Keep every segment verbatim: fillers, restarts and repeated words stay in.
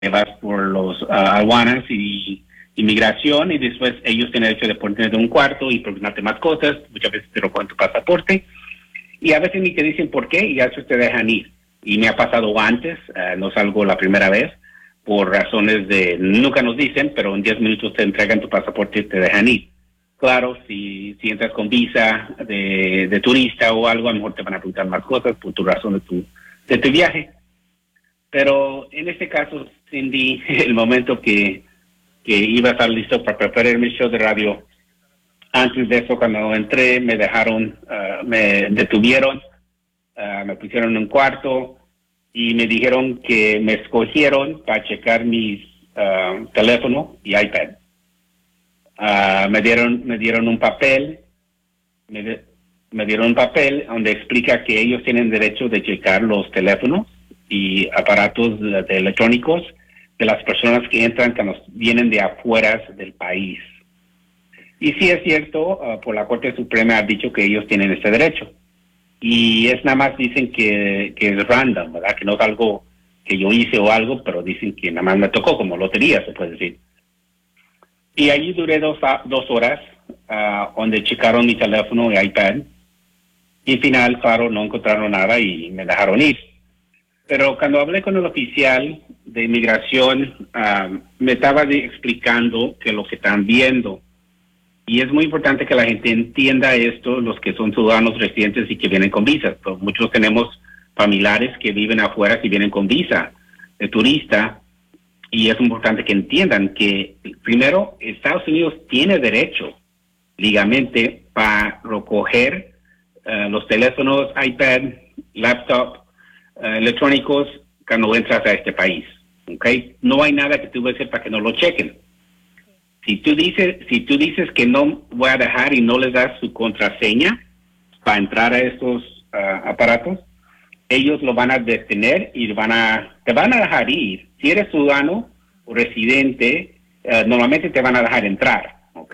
vas por los uh, aduanas y inmigración, y después ellos tienen el derecho de ponerte en un cuarto y preguntarte más cosas, muchas veces te roban tu pasaporte, y a veces ni te dicen por qué, y a veces te dejan ir. Y me ha pasado antes, uh, no salgo la primera vez, por razones de, nunca nos dicen, pero en diez minutos te entregan tu pasaporte y te dejan ir. Claro, si, si entras con visa de, de turista o algo, a lo mejor te van a preguntar más cosas por tu razón de tu, de tu viaje. Pero en este caso, Cindy, el momento que, que iba a estar listo para preparar mi show de radio, antes de eso, cuando entré, me dejaron, uh, me detuvieron, uh, me pusieron en un cuarto y me dijeron que me escogieron para checar mis uh, teléfono y iPad. Uh, me dieron me dieron un papel, me, de, me dieron un papel donde explica que ellos tienen derecho de checar los teléfonos y aparatos de, de electrónicos de las personas que entran, que nos vienen de afuera del país. Y sí es cierto, uh, por la Corte Suprema ha dicho que ellos tienen ese derecho. Y es nada más dicen que, que es random, ¿verdad? Que no es algo que yo hice o algo, pero dicen que nada más me tocó, como lotería, se puede decir. Y allí duré dos, dos horas, uh, donde checaron mi teléfono y iPad. Y al final, claro, no encontraron nada y me dejaron ir. Pero cuando hablé con el oficial de inmigración, uh, me estaba de, explicando que lo que están viendo, y es muy importante que la gente entienda esto, los que son ciudadanos residentes y que vienen con visas. Pues muchos tenemos familiares que viven afuera y vienen con visa de turista, y es importante que entiendan que, primero, Estados Unidos tiene derecho legalmente para recoger uh, los teléfonos, iPad, laptop, uh, electrónicos cuando entras a este país. ¿Okay? No hay nada que tú vas a hacer para que no lo chequen. Si tú dices, si tú dices que no voy a dejar y no les das su contraseña para entrar a estos uh, aparatos, ellos lo van a detener y van a, te van a dejar ir. Si eres ciudadano o residente, uh, normalmente te van a dejar entrar, ¿ok?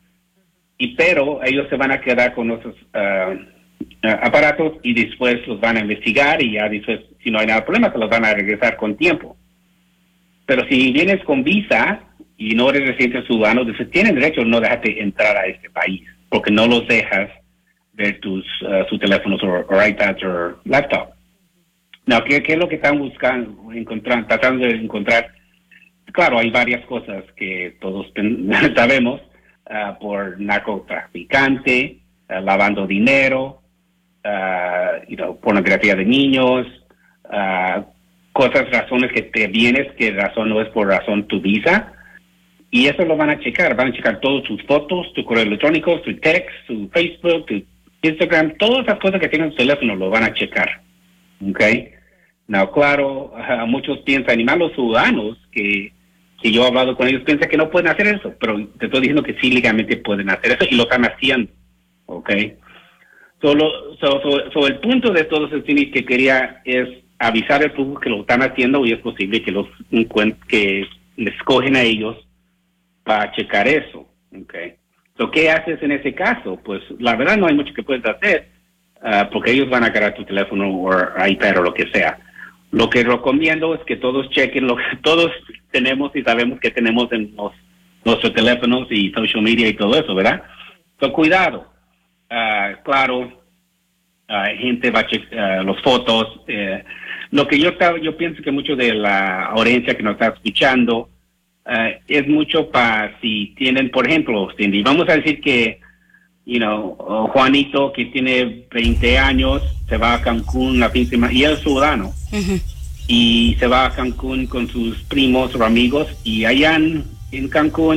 Y pero ellos se van a quedar con esos uh, uh, aparatos y después los van a investigar y ya después, si no hay nada de problema, te los van a regresar con tiempo. Pero si vienes con visa y no eres residente ciudadano, entonces tienen derecho a no dejarte entrar a este país, porque no los dejas ver tus uh, sus teléfonos o, o iPads o laptop. No, ¿qué, ¿qué es lo que están buscando, encontrar, tratando de encontrar? Claro, hay varias cosas que todos sabemos, uh, por narcotraficante, uh, lavando dinero, uh, you know, pornografía de niños, uh, cosas, razones que te vienes, que razón no es por razón tu visa, y eso lo van a checar, van a checar todas tus fotos, tu correo electrónico, tu text, tu Facebook, tu Instagram, todas esas cosas que tienen en tu teléfono lo van a checar. ¿Ok? No, claro, uh, muchos piensan, y más los ciudadanos que, que yo he hablado con ellos, piensan que no pueden hacer eso, pero te estoy diciendo que sí, legalmente pueden hacer eso y lo están haciendo. ¿Ok? Solo, so, so, so el punto de todos estos que quería es avisar al público que lo están haciendo y es posible que los que les cogen a ellos para checar eso. ¿Okay? So, ¿qué haces en ese caso? Pues la verdad no hay mucho que puedes hacer, uh, porque ellos van a agarrar tu teléfono o iPad o lo que sea. Lo que recomiendo es que todos chequen lo que todos tenemos y sabemos que tenemos en los, nuestros teléfonos y social media y todo eso, ¿verdad? So, cuidado. Uh, claro, uh, gente va a checar uh, las fotos. Uh, lo que yo, yo pienso que mucho de la audiencia que nos está escuchando, Uh, es mucho para si tienen, por ejemplo, Cindy, vamos a decir que, you know, Juanito, que tiene veinte años, se va a Cancún la fin de semana, y él es ciudadano, uh-huh. y se va a Cancún con sus primos o amigos, y allá en, en Cancún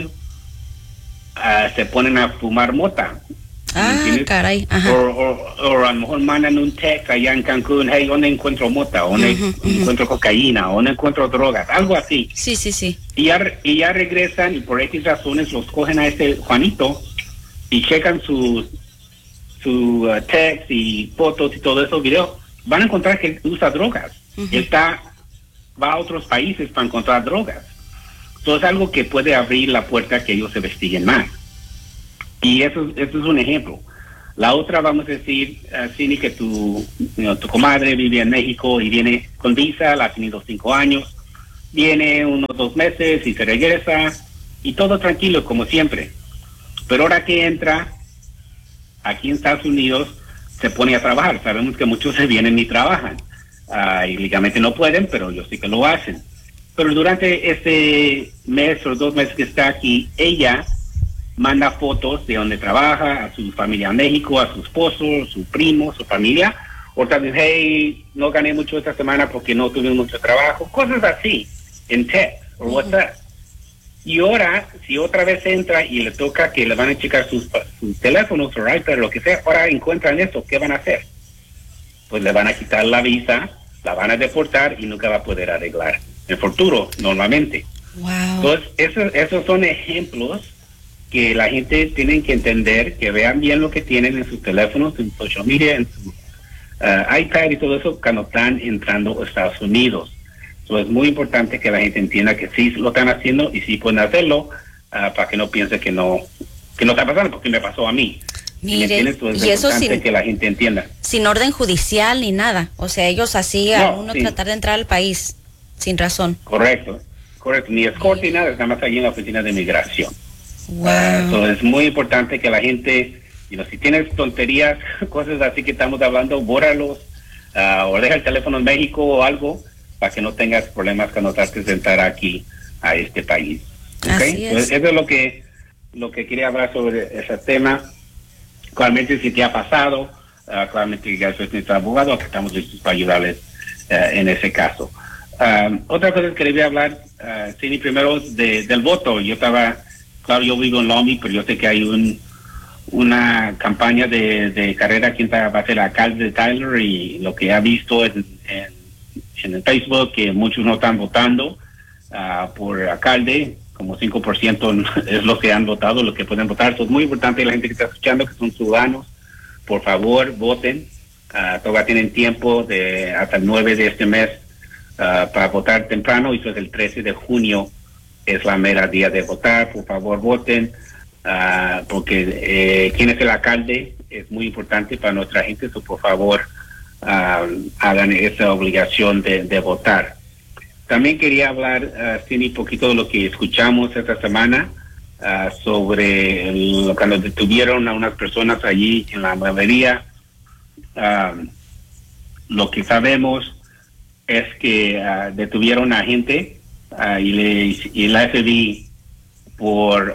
uh, se ponen a fumar mota. Ah, caray. Ajá. O, o, o a lo mejor mandan un text allá en Cancún, hey, ¿dónde encuentro mota? ¿Dónde uh-huh, uh-huh. encuentro cocaína? ¿Dónde encuentro drogas? Algo así. Sí, sí, sí. Y ya, y ya regresan y por X razones los cogen a este Juanito y checan su, su uh, text y fotos y todo eso, videos. Van a encontrar que usa drogas. Uh-huh. Él está, va a otros países para encontrar drogas. Entonces es algo que puede abrir la puerta a que ellos se investiguen más. Y eso, eso es un ejemplo. La otra, vamos a decir, uh, Cindy, que tu, you know, tu comadre vive en México y viene con visa, la ha tenido cinco años, viene unos dos meses y se regresa y todo tranquilo como siempre. Pero ahora que entra aquí en Estados Unidos se pone a trabajar. Sabemos que muchos se vienen y trabajan. Uh, y legalmente no pueden, pero yo sí que lo hacen. Pero durante este mes o dos meses que está aquí, ella manda fotos de donde trabaja, a su familia en México, a su esposo, su primo, su familia. O también, hey, no gané mucho esta semana porque no tuve mucho trabajo. Cosas así, en text o uh-huh. WhatsApp. Y ahora, si otra vez entra y le toca que le van a checar sus, sus teléfonos o iPad, lo que sea, ahora encuentran eso, ¿qué van a hacer? Pues le van a quitar la visa, la van a deportar y nunca va a poder arreglar en el futuro, normalmente. Wow. Entonces, esos, esos son ejemplos que la gente tiene que entender, que vean bien lo que tienen en sus teléfonos, en social media, en su uh, iPad y todo eso, cuando están entrando a Estados Unidos. Entonces, es muy importante que la gente entienda que sí lo están haciendo y sí pueden hacerlo, uh, para que no piense que no, que no está pasando, porque me pasó a mí. Mire, Entonces, y eso sin, que la gente entienda. Sin orden judicial ni nada. O sea, ellos así a no, uno sí. tratar de entrar al país sin razón. Correcto, correcto. Ni escorte ni nada, es nada más allí en la oficina de migración. Wow. Uh, entonces, es muy importante que la gente, you know, si tienes tonterías, cosas así que estamos hablando, bórralos, uh, o deja el teléfono en México o algo, para que no tengas problemas cuando trates de entrar aquí a este país. ¿Okay? Así es. Entonces, eso es lo que, lo que quería hablar sobre ese tema. Claramente si te ha pasado, uh, claramente ya soy nuestro abogado, que estamos listos para ayudarles uh, en ese caso. Um, otra cosa que quería hablar, uh, Cindy, primero de, del voto. Yo estaba, claro, yo vivo en Long Beach, pero yo sé que hay un una campaña de, de carrera quien va a ser alcalde de Tyler, y lo que ha visto en, en, en el Facebook, que muchos no están votando uh, por alcalde, como cinco por ciento es lo que han votado, lo que pueden votar. Eso es muy importante, la gente que está escuchando, que son ciudadanos, por favor, voten. Uh, todavía tienen tiempo de hasta el nueve de este mes uh, para votar temprano, y eso es el trece de junio, es la mera día de votar. Por favor, voten, uh, porque eh, quién es el alcalde es muy importante para nuestra gente. So, por favor, uh, hagan esa obligación de, de votar. También quería hablar, uh, Cindy, un poquito de lo que escuchamos esta semana uh, sobre el, cuando detuvieron a unas personas allí en la mueblería. Uh, lo que sabemos es que uh, detuvieron a gente uh, y, le, y la F B I por,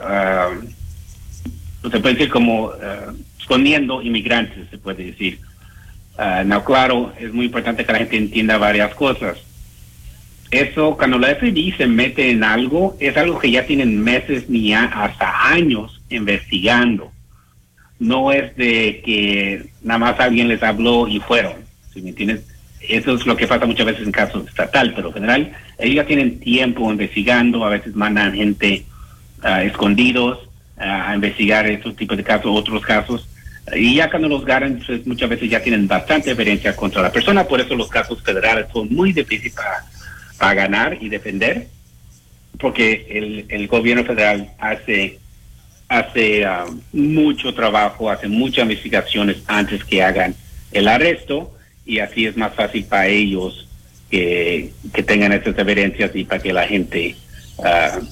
uh, se puede decir como uh, escondiendo inmigrantes, se puede decir. Uh, no, claro, es muy importante que la gente entienda varias cosas. Eso, cuando la F B I se mete en algo, es algo que ya tienen meses ni a, hasta años investigando. No es de que nada más alguien les habló y fueron, ¿sí me entiendes? Eso es lo que pasa muchas veces en casos estatal, pero en general ellos ya tienen tiempo investigando, a veces mandan gente uh, escondidos uh, a investigar estos tipos de casos, otros casos, uh, y ya cuando los ganan, pues, muchas veces ya tienen bastante evidencia contra la persona. Por eso los casos federales son muy difíciles para para ganar y defender, porque el, el gobierno federal hace hace uh, mucho trabajo, hace muchas investigaciones antes que hagan el arresto, y así es más fácil para ellos que, que tengan esas evidencias y para que la gente uh,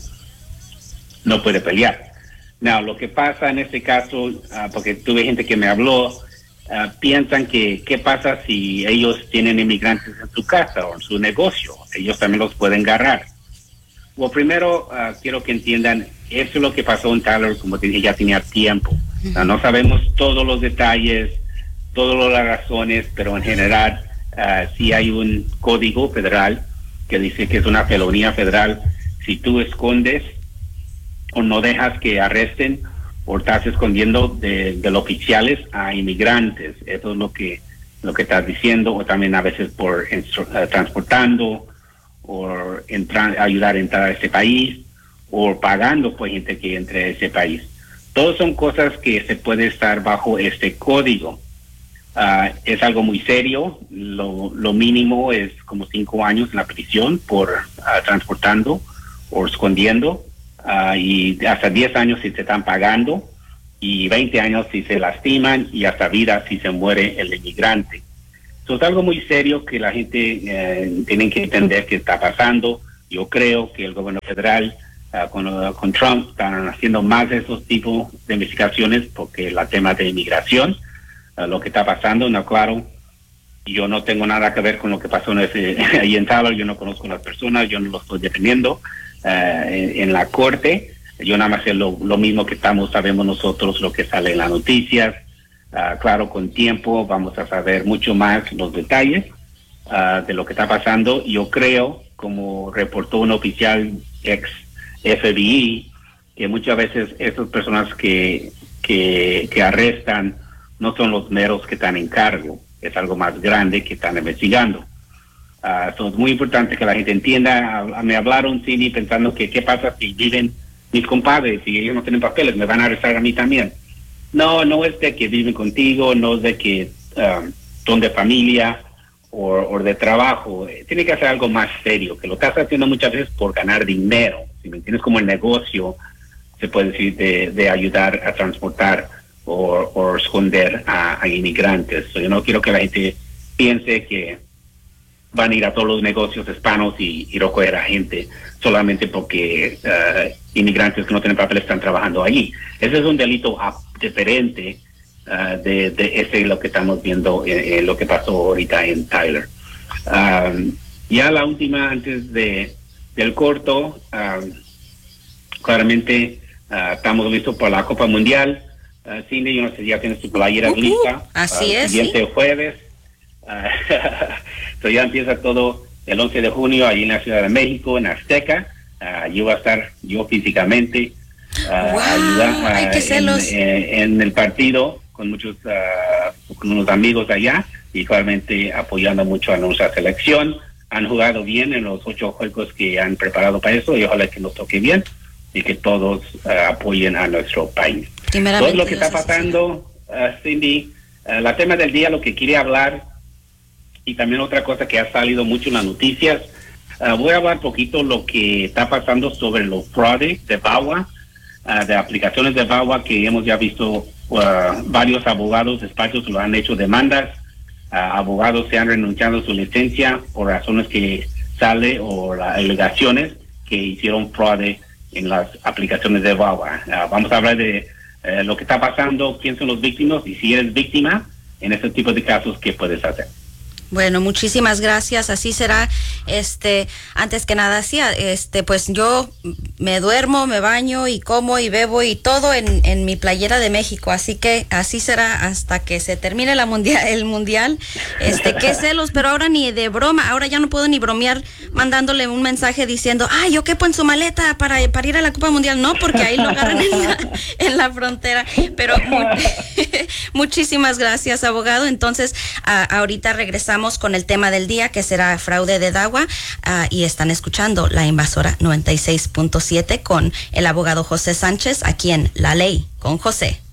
no puede pelear. Now, lo que pasa en este caso, uh, porque tuve gente que me habló, Uh, piensan que qué pasa si ellos tienen inmigrantes en su casa o en su negocio, ellos también los pueden agarrar. Bueno, primero uh, quiero que entiendan, eso es lo que pasó en Tyler, como te dije, ya tenía tiempo. Uh, no sabemos todos los detalles, todas las razones, pero en general uh, sí hay un código federal que dice que es una felonía federal si tú escondes o no dejas que arresten o estás escondiendo de, de los oficiales a inmigrantes. Eso es lo que lo que estás diciendo, o también a veces por uh, transportando o entrar, ayudar a entrar a ese país, o pagando por gente que entre a ese país. Todas son cosas que se puede estar bajo este código. Uh, es algo muy serio. Lo, lo mínimo es como cinco años en la prisión por uh, transportando o escondiendo. Uh, y hasta diez años si se están pagando, y veinte años si se lastiman, y hasta vida si se muere el inmigrante. Eso es algo muy serio que la gente eh, tiene que entender que está pasando. Yo creo que el gobierno federal uh, con, uh, con Trump están haciendo más de esos tipos de investigaciones porque el tema de inmigración, uh, lo que está pasando, no, claro, yo no tengo nada que ver con lo que pasó en ese, ahí en Tyler, yo no conozco a las personas, yo no lo estoy defendiendo uh, en, en la corte, yo nada más sé lo, lo mismo que estamos, sabemos nosotros lo que sale en las noticias, uh, claro, con tiempo vamos a saber mucho más los detalles uh, de lo que está pasando. Yo creo, como reportó un oficial ex F B I, que muchas veces esas personas que, que, que arrestan no son los meros que están en cargo, es algo más grande que están investigando. Uh, so es muy importante que la gente entienda. Uh, me hablaron, Cindy, pensando que qué pasa si viven mis compadres, si ellos no tienen papeles, me van a arrestar a mí también. No, no es de que viven contigo, no es de que um, son de familia o, o de trabajo. Tiene que hacer algo más serio, que lo estás haciendo muchas veces por ganar dinero. Si me entiendes, como el negocio, se puede decir, de, de ayudar a transportar o, o esconder a, a inmigrantes. So, yo no quiero que la gente piense que van a ir a todos los negocios hispanos y, y recoger a gente solamente porque uh, inmigrantes que no tienen papeles están trabajando allí. Ese es un delito diferente uh, de, de ese lo que estamos viendo, eh, eh, lo que pasó ahorita en Tyler. Um, ya la última, antes de del corto, um, claramente uh, estamos listos para la Copa Mundial. Uh, Cindy, yo no sé si ya tienes tu playera uh, lista. Así uh, es. Siguiente ¿sí? jueves. Uh, so ya empieza todo el once de junio allí en la Ciudad de México, en Azteca. Uh, allí voy a estar yo físicamente uh, wow, ayuda, uh, hay que en, celos. en, en el partido con muchos uh, con unos amigos allá y claramente apoyando mucho a nuestra selección. Han jugado bien en los ocho juegos que han preparado para eso y ojalá que nos toque bien y que todos uh, apoyen a nuestro país. Todo lo que está pasando, uh, Cindy, uh, la tema del día, lo que quería hablar, y también otra cosa que ha salido mucho en las noticias, uh, voy a hablar un poquito lo que está pasando sobre los fraudes de V A W A, uh, de aplicaciones de V A W A que hemos ya visto. Uh, varios abogados, despachos lo han hecho demandas, uh, abogados se han renunciado a su licencia por razones que sale o las alegaciones que hicieron fraude en las aplicaciones de V A W A. Uh, vamos a hablar de uh, lo que está pasando, quién son los víctimas y si eres víctima en este tipo de casos, ¿qué puedes hacer? Bueno, muchísimas gracias. Así será. Este, antes que nada, sí, este, pues yo me duermo, me baño y como y bebo y todo en, en mi playera de México. Así que así será hasta que se termine la mundial, el mundial. Este, qué celos, pero ahora ni de broma. Ahora ya no puedo ni bromear mandándole un mensaje diciendo, ah, yo quepo en su maleta para, para ir a la Copa Mundial. No, porque ahí lo agarran en la, en la frontera. Pero mu muchísimas gracias, abogado. Entonces, a, ahorita regresamos con el tema del día, que será fraude de V A W A, uh, y están escuchando La Invasora noventa y seis punto siete con el abogado José Sánchez aquí en La Ley con José.